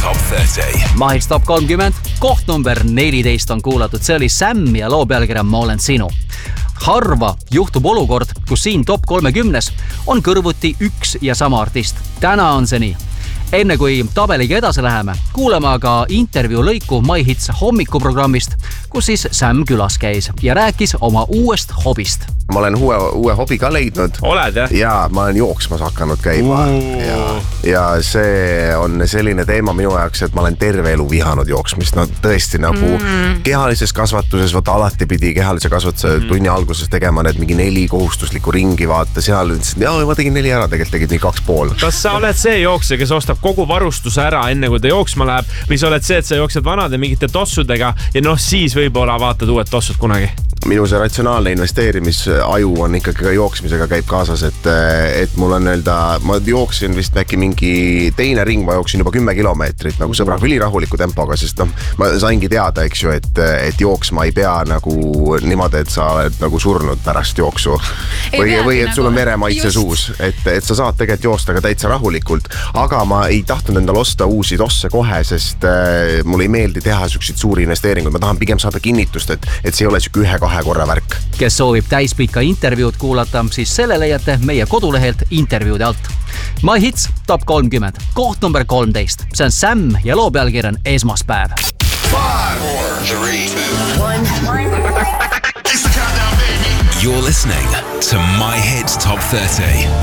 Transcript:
Top 30. My Hits Top 30, koht number 14 on kuulatud. See oli Sam ja loo pealkirja Ma olen sinu. Harva juhtub olukord, kus siin top 30 on kõrvuti üks ja sama artist. Täna on see nii. Enne kui tabeliga edasi läheme, kuuleme aga intervjuu lõiku My Hits hommikuprogrammist, kus siis Sam külas käis ja rääkis oma uuest hobist. Ma olen uue hobi ka leidnud. Oled, jah? Jaa, ma olen jooksmas hakanud käima. Ja see on selline teema minu jaoks, et ma olen terve elu vihanud jooksmist. No tõesti nagu kehalises kasvatuses, vaata alati pidi kehalise kasvatuse tunni alguses tegema need mingi 4 kohustuslikku ringi, vaata seal ütlesin, ma tegin 4 ära, tegelikult tegid nii 2,5. Kas sa oled see jooksja, kes ostab kogu varustuse ära enne kui ta jooksma läheb, või sa oled see, et sa jooksed vanade mingite tossudega ja siis võib-olla vaatad uued tossud kunagi? Minu see ratsionaalne investeerimisaju on ikkagi ka jooksmisega käib kaasas, et mul on ma jooksin vist äkki mingi teine ring, ma jooksin juba 10 kilomeetrit nagu sõbraga ülirahuliku tempoga, sest ma saingi teada, eks ju, et jooksma ei pea nagu niimoodi, et sa oled nagu surnud pärast jooksu või et sul on veremaitse suus, et sa saad tegelikult joosta ka täitsa rahulikult, aga ma ei tahtnud endale osta uusi tosse kohe, sest mulle ei meeldi teha süksid suuri investeeringuid, ma tahan pigem saada kinnitust, et see ei ole süke 1-2 korra värk. Kes soovib täispikka intervjuud kuulata, siis selle leiate meie kodulehelt intervjuude alt. My Hits Top 30, koht number 13. See on Sam ja loo pealkirja on Esmaspäev. 5, 4, 3, 2, 1. You're listening to My Hits Top 30.